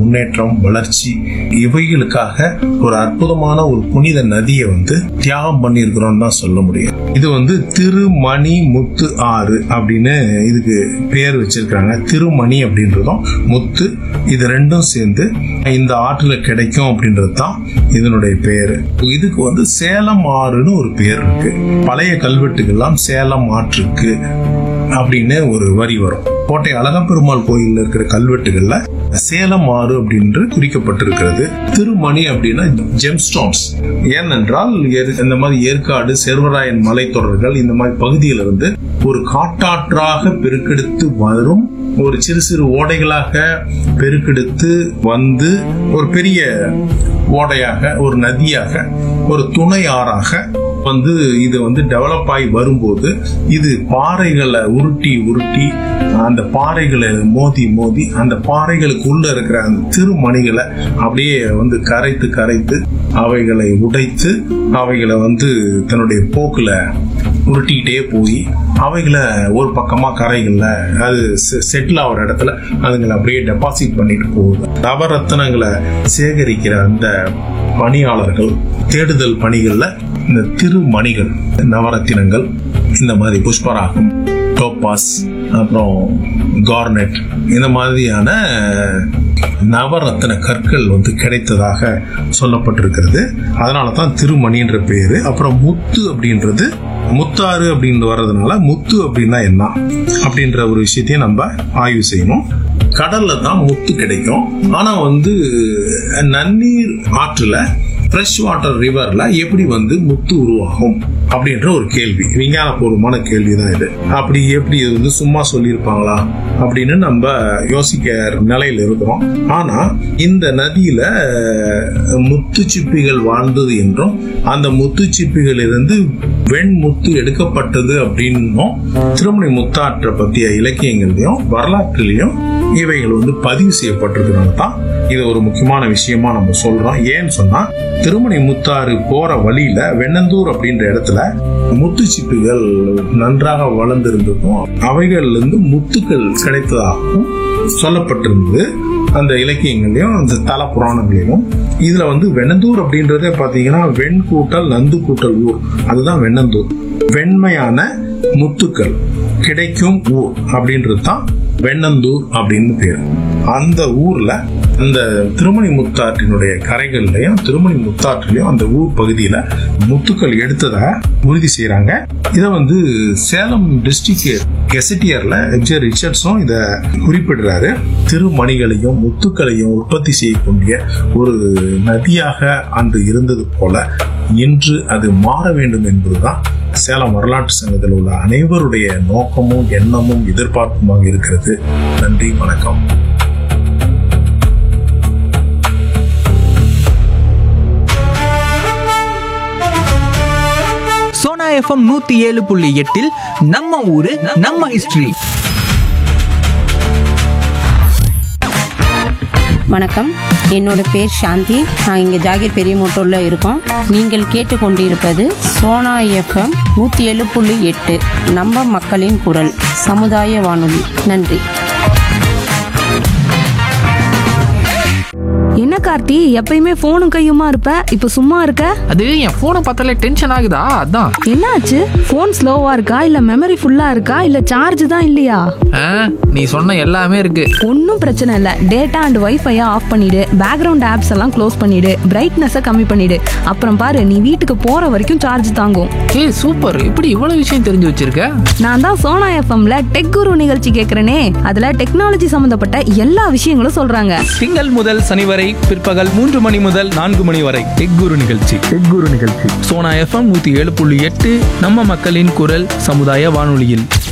முன்னேற்றம், வளர்ச்சி இவைகளுக்காக ஒரு அற்புதமான ஒரு புனித நதியை தியாகம் பண்ணியிருக்கிறோம் தான் சொல்ல முடியும். இது திருமணி முத்து ஆறு அப்படின்னு இதுக்கு பேர் வச்சிருக்காங்க. திருமணி அப்படின்றதும் முத்து இது ரெண்டும் சேர்ந்து இந்த ஆற்றுல கிடைக்கும் அப்படின்றது தான் இதனுடைய பேரு. இதுக்கு சேலம் ஆறுன்னு ஒரு பேர் இருக்கு. பழைய கல்வெட்டுகள்லாம் சேலம் ஆற்றுக்கு அப்படின்னு ஒரு வரி வரும். கோட்டை அழகப்பெருமாள் கோயில்ல இருக்கிற கல்வெட்டுகள்ல சேலம் ஆறு அப்படின்னு குறிக்கப்பட்டிருக்கிறது. திருமணி அப்படின்னா ஜெம்ஸ்டோன்ஸ். ஏனென்றால் இந்த மாதிரி ஏற்காடு, சேர்வராயன் மலைத்தொடர்கள் இந்த மாதிரி பகுதியிலிருந்து ஒரு காட்டாற்றாக பெருக்கெடுத்து வரும், ஒரு சிறு சிறு ஓடைகளாக பெருக்கெடுத்து ஒரு பெரிய ஓடையாக, ஒரு நதியாக, ஒரு துணை ஆறாக இது டெவலப் ஆகி வரும்போது இது பாறைகளை உருட்டி உருட்டி அந்த பாறைகளை மோதி மோதி அந்த பாறைகளுக்குள்ள இருக்கிற அந்த திருமணிகளை அப்படியே கரைத்து கரைத்து அவைகளை உடைத்து அவைகளை தன்னுடைய போக்குல உருட்டிக்கிட்டே போய் அவைகளை ஒரு பக்கமா கரைகள்ல அது செட்டில் ஆகிற இடத்துல அதுங்களை அப்படியே டெபாசிட் பண்ணிட்டு போகுது. நவரத்தினங்களை சேகரிக்கிற அந்த பணியாளர்கள் தேடுதல் பணிகள்ல இந்த திருமணிகள், நவரத்தினங்கள், இந்த மாதிரி புஷ்பராகம், டோபாஸ், அப்புறம் கார்னெட், இந்த மாதிரியான நவரத்தின கற்கள் கிடைத்ததாக சொல்லப்பட்டிருக்கிறது. அதனாலதான் திருமணின்ற பேரு. அப்புறம் முத்து அப்படின்றது முத்தாறு அப்படின்னு வர்றதுனால முத்து அப்படின்னா என்ன அப்படின்ற ஒரு விஷயத்தையும் நம்ம ஆய்வு செய்யணும். கடல்ல தான் முத்து கிடைக்கும். ஆனா நன்னீர் ஆற்றுல, ஃப்ரெஷ் வாட்டர் ரிவர்ல எப்படி முத்து உருவாகும் அப்படின்ற ஒரு கேள்வி, விஞ்ஞானபூர்வமான கேள்விதான் இது. அப்படி எப்படி இது சும்மா சொல்லியிருப்பாங்களா அப்படின்னு நம்ம யோசிக்க நிலையில இருக்கிறோம். ஆனா இந்த நதியில முத்துச்சிப்பிகள் வாழ்ந்தது என்றும் அந்த முத்துச்சிப்பிகள் இருந்து வெண்முத்து எடுக்கப்பட்டது அப்படின்னும் திருமணி முத்தாற்றை பற்றிய இலக்கியங்கள்லயும் வரலாற்றிலையும் இவைகள் பதிவு செய்யப்பட்டிருக்கிறனால தான் இது ஒரு முக்கியமான விஷயமா நம்ம சொல்றோம். ஏன்னு சொன்னா திருமணி முத்தாறு போற வழியில வெண்ணந்தூர் அப்படின்ற இடத்துல முத்துச்சிப்பிகள் நன்றாக வளர்ந்திருந்ததும் அவைகள்ல இருந்து முத்துக்கள் கிடைத்ததாகவும் சொல்லப்பட்டிருந்தது அந்த இலக்கியங்களையும் அந்த தல புராணங்களிலும். இதுல வெண்ணந்தூர் அப்படின்றதே பாத்தீங்கன்னா வெண் கூட்டல் நந்து கூட்டல் ஊர், அதுதான் வெண்ணந்தூர். வெண்மையான முத்துக்கள் கிடைக்கும் ஊர் அப்படின்றது தான் வெண்ணந்தூர் அப்படின்னு பேரு. அந்த ஊர்ல அந்த திருமணி முத்தாற்றினுடைய கரைகள்லயும் திருமணி முத்தாற்றிலையும் அந்த ஊர் பகுதியில முத்துக்கள் எடுத்ததாக உறுதி செய்யறாங்க. இத சேலம் டிஸ்ட்ரிக்ட் கெசட்டியர்ல எம்ஜிஆர் ரிச்சர்ட்ஸும் இத குறிப்பிடுறாரு. திருமணிகளையும் முத்துக்களையும் உற்பத்தி செய்யக்கூடிய ஒரு நதியாக அன்று இருந்தது போல இன்று அது மாற வேண்டும் என்பதுதான் சேலம் வரலாற்று சங்கத்தில் உள்ள அனைவருடைய நோக்கமும் எண்ணமும் எதிர்பார்ப்புமாக இருக்கிறது. நன்றி, வணக்கம். சோனா எஃப்எம் 107.8 நம்ம ஊரு நம்ம ஹிஸ்டரி. வணக்கம், என்னோட பேர் சாந்தி. நான் இங்கே ஜாகிர் பெரிய மோட்டூரில் இருக்கோம். நீங்கள் கேட்டுக்கொண்டிருப்பது சோனா எஃப்எம் 107.8 நம்ம மக்களின் குரல் சமுதாய வானொலி. நன்றி. என்ன கார்த்தி, எப்பயுமே போனும் கையுமா இருப்ப, இப்ப சும்மா இருக்க? அது என் போனை பார்த்தாலே டென்ஷன் ஆகுதா, அதான். என்னாச்சு? போன் ஸ்லோவா இருக்கா, இல்ல மெமரி ஃபுல்லா இருக்கா, இல்ல சார்ஜ் தான் இல்லையா? நீ சொன்ன எல்லாமே இருக்கு. ஒன்னும் பிரச்சனை இல்ல. டேட்டா அண்ட் வைஃபையை ஆஃப் பண்ணிடு, பேக்ரவுண்ட் ஆப்ஸ் எல்லாம் க்ளோஸ் பண்ணிடு, பிரைட்னஸை கம்மி பண்ணிடு. அப்புறம் பாரு, நீ வீட்டுக்கு போற வரைக்கும் சார்ஜ் தாங்கும். ஏய் சூப்பர், இப்படி இவ்வளவு விஷயம் தெரிஞ்சு வச்சிருக்க. நான் தான் சோனா எஃப்எம்ல டெக் குரு நிகழ்ச்சி கேட்கறேனே, அதுல டெக்னாலஜி சம்பந்தப்பட்ட எல்லா விஷயங்களும் சொல்றாங்க. திங்கள் முதல் சனி வரை பிற்பகல் 3 மணி முதல் 4 மணி வரை டெக் குரு நிகழ்ச்சி. சோனா எஃப்எம் 107.8 நம்ம மக்களின் குரல் சமுதாய வானொலியில்.